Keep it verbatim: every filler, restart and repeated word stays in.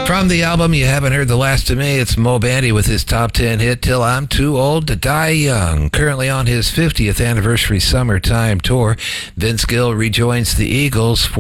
From the album You Haven't Heard the Last of Me, it's Mo Bandy with his top ten hit, Till I'm Too Old to Die Young. Currently on his fiftieth anniversary summertime tour, Vince Gill rejoins the Eagles